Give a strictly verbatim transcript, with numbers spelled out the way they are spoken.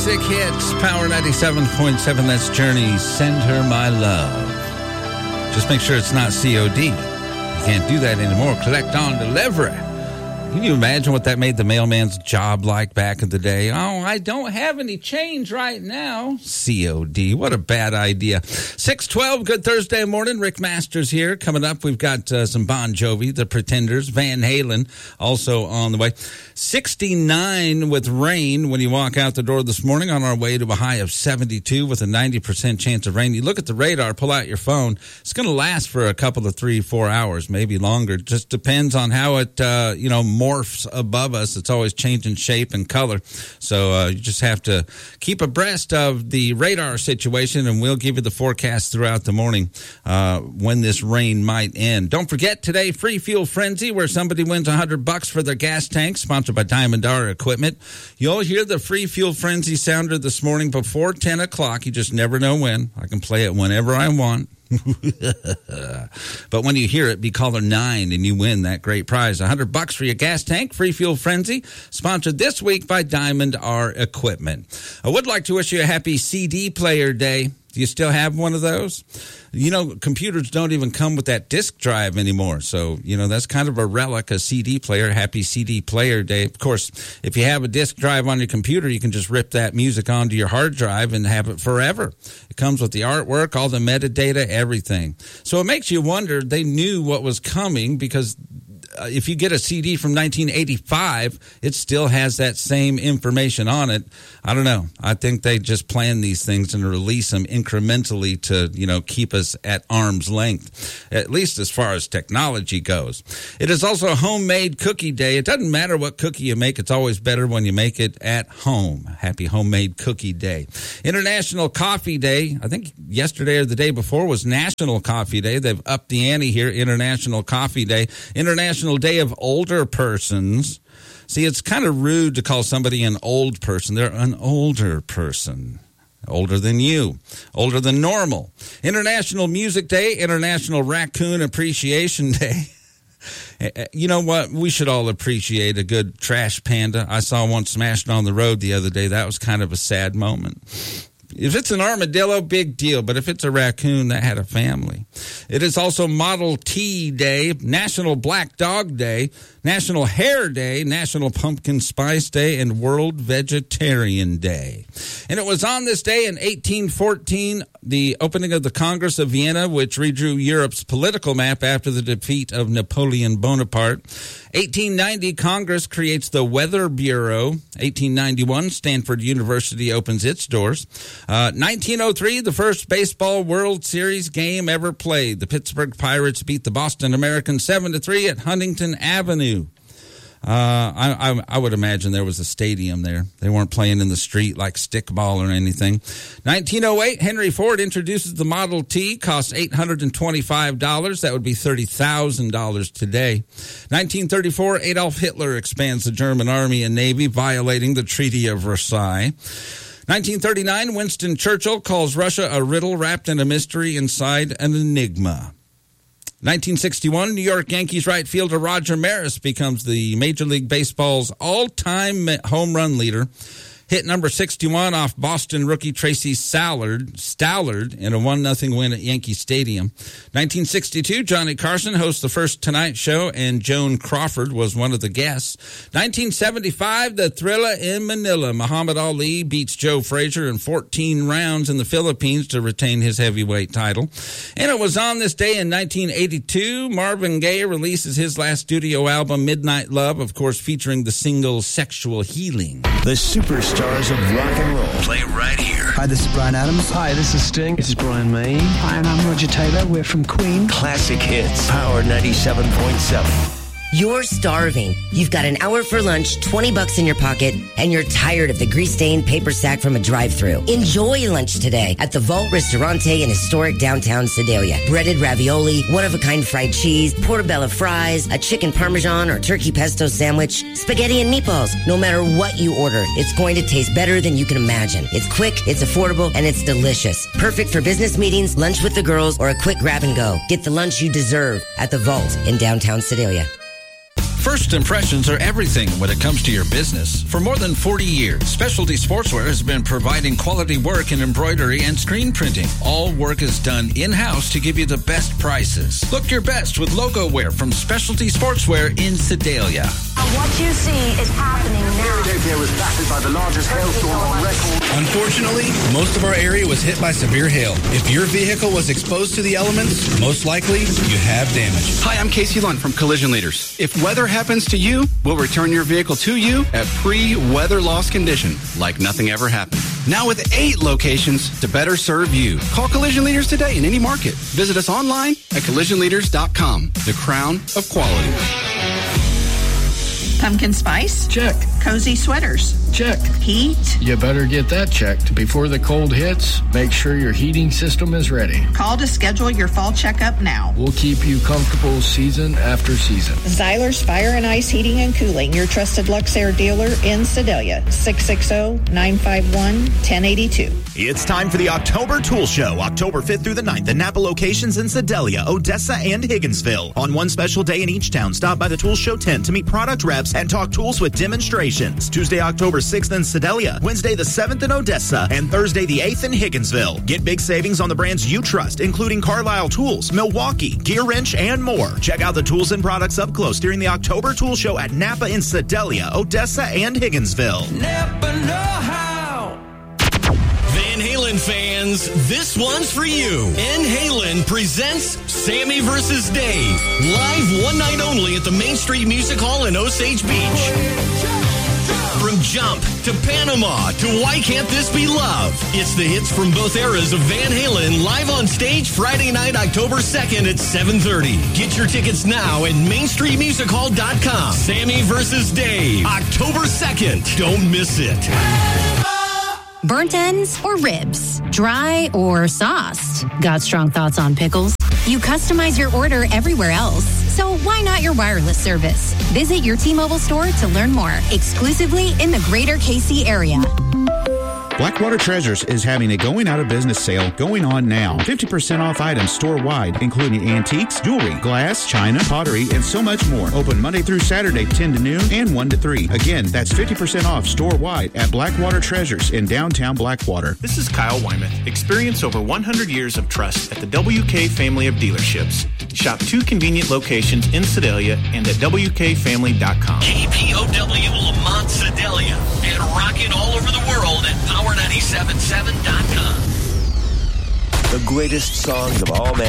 Sick Hits, Power ninety-seven point seven, that's Journey, Send Her My Love. Just make sure it's not C O D. You can't do that anymore. Collect on delivery. Can you imagine what that made the mailman's job like back in the day? Oh, I don't have any change right now. C O D. What a bad idea. six twelve, good Thursday morning. Rick Masters here. Coming up, we've got uh, some Bon Jovi, The Pretenders, Van Halen, also on the way. sixty-nine with rain when you walk out the door this morning, on our way to a high of seventy-two with a ninety percent chance of rain. You look at the radar, pull out your phone. It's going to last for a couple of three, four hours, maybe longer. Just depends on how it, uh, you know, morphs above us. It's always changing shape and color. So uh, you just have to keep abreast of the radar situation, and we'll give you the forecast throughout the morning uh, when this rain might end. Don't forget today, Free Fuel Frenzy, where somebody wins one hundred bucks for their gas tank, sponsored by Diamond R Equipment. You'll hear the Free Fuel Frenzy sounder this morning before ten o'clock. You just never know when. I can play it whenever I want. But when you hear it, be caller nine and you win that great prize. one hundred bucks for your gas tank. Free Fuel Frenzy, sponsored this week by Diamond R Equipment. I would like to wish you a happy C D player day. Do you still have one of those? You know, computers don't even come with that disk drive anymore. So, you know, that's kind of a relic, a C D player. Happy C D player day. Of course, if you have a disk drive on your computer, you can just rip that music onto your hard drive and have it forever. It comes with the artwork, all the metadata, everything. So it makes you wonder, they knew what was coming, because Uh, if you get a C D from nineteen eighty-five, it still has that same information on it. I don't know. I think they just plan these things and release them incrementally to, you know, keep us at arm's length, at least as far as technology goes. It is also Homemade Cookie Day. It doesn't matter what cookie you make. It's always better when you make it at home. Happy Homemade Cookie Day. International Coffee Day. I think yesterday or the day before was National Coffee Day. They've upped the ante here. International Coffee Day. International Day of Older Persons. See, it's kind of rude to call somebody an old person. They're an older person. Older than you. Older than normal. International Music Day. International Raccoon Appreciation Day. You know what? We should all appreciate a good trash panda. I saw one smashed on the road the other day. That was kind of a sad moment. If it's an armadillo, big deal. But if it's a raccoon, that had a family. It is also Model T Day, National Black Dog Day, National Hair Day, National Pumpkin Spice Day, and World Vegetarian Day. And it was on this day in eighteen fourteen, the opening of the Congress of Vienna, which redrew Europe's political map after the defeat of Napoleon Bonaparte. eighteen ninety, Congress creates the Weather Bureau. eighteen ninety-one, Stanford University opens its doors. Uh, nineteen oh three, the first baseball World Series game ever played. The Pittsburgh Pirates beat the Boston Americans seven to three at Huntington Avenue. Uh, I, I, I would imagine there was a stadium there. They weren't playing in the street like stickball or anything. nineteen oh eight, Henry Ford introduces the Model T, costs eight hundred twenty-five dollars. That would be thirty thousand dollars today. nineteen thirty-four, Adolf Hitler expands the German Army and Navy, violating the Treaty of Versailles. nineteen thirty-nine, Winston Churchill calls Russia a riddle wrapped in a mystery inside an enigma. nineteen sixty-one, New York Yankees right fielder Roger Maris becomes the Major League Baseball's all-time home run leader. Hit number sixty-one off Boston rookie Tracy Stallard, Stallard in a one nothing win at Yankee Stadium. nineteen sixty-two, Johnny Carson hosts the first Tonight Show, and Joan Crawford was one of the guests. nineteen seventy-five, the Thrilla in Manila. Muhammad Ali beats Joe Frazier in fourteen rounds in the Philippines to retain his heavyweight title. And it was on this day in nineteen eighty-two, Marvin Gaye releases his last studio album, Midnight Love, of course featuring the single Sexual Healing. The superstars of rock and roll. Play right here. Hi, this is Bryan Adams. Hi, this is Sting. This is Brian May. Hi, and I'm Roger Taylor. We're from Queen. Classic hits. Power ninety-seven point seven. You're starving. You've got an hour for lunch, twenty bucks in your pocket, and you're tired of the grease-stained paper sack from a drive-thru. Enjoy lunch today at the Vault Ristorante in historic downtown Sedalia. Breaded ravioli, one-of-a-kind fried cheese, portobello fries, a chicken parmesan or turkey pesto sandwich, spaghetti and meatballs. No matter what you order, it's going to taste better than you can imagine. It's quick, it's affordable, and it's delicious. Perfect for business meetings, lunch with the girls, or a quick grab and go. Get the lunch you deserve at the Vault in downtown Sedalia. First impressions are everything when it comes to your business. For more than forty years, Specialty Sportswear has been providing quality work in embroidery and screen printing. All work is done in-house to give you the best prices. Look your best with logo wear from Specialty Sportswear in Sedalia. What you see is happening now. Ethiopia was battered by the largest hailstorm on record. Unfortunately, most of our area was hit by severe hail. If your vehicle was exposed to the elements, most likely you have damage. Hi, I'm Casey Lund from Collision Leaders. If weather happens to you, we'll return your vehicle to you at pre-weather loss condition, like nothing ever happened. Now with eight locations to better serve you. Call Collision Leaders today in any market. Visit us online at collision leaders dot com. The crown of quality. Pumpkin spice? Check. Cozy sweaters? Check. Heat? You better get that checked before the cold hits. Make sure your heating system is ready. Call to schedule your fall checkup now. We'll keep you comfortable season after season. Zyler's Fire and Ice Heating and Cooling, your trusted Luxair dealer in Sedalia. six six zero, nine five one, one zero eight two. It's time for the October Tool Show, October fifth through the ninth at Napa locations in Sedalia, Odessa, and Higginsville. On one special day in each town, stop by the Tool Show tent to meet product reps and talk tools with demonstrations. Tuesday, October sixth in Sedalia, Wednesday the seventh in Odessa, and Thursday the eighth in Higginsville. Get big savings on the brands you trust, including Carlisle Tools, Milwaukee, Gear Wrench, and more. Check out the tools and products up close during the October Tool Show at Napa in Sedalia, Odessa, and Higginsville. Napa know-how. Van Halen fans, this one's for you. Van Halen presents Sammy versus Dave. Live one night only at the Main Street Music Hall in Osage Beach. From Jump to Panama to Why Can't This Be Love? It's the hits from both eras of Van Halen live on stage Friday night, October second at seven thirty. Get your tickets now at main street music hall dot com. Sammy versus Dave, October second. Don't miss it. Burnt ends or ribs? Dry or sauced? Got strong thoughts on pickles? You customize your order everywhere else, so why not your wireless service? Visit your T-Mobile store to learn more, exclusively in the greater K C area. Blackwater Treasures is having a going out of business sale going on now. fifty percent off items store-wide, including antiques, jewelry, glass, china, pottery, and so much more. Open Monday through Saturday, ten to noon and one to three. Again, that's fifty percent off store-wide at Blackwater Treasures in downtown Blackwater. This is Kyle Wyman. Experience over one hundred years of trust at the W K family of dealerships. Shop two convenient locations in Sedalia and at W K family dot com. K P O W Lamont Sedalia and rocking all over the world at power nine seven seven dot com. The greatest songs of all man.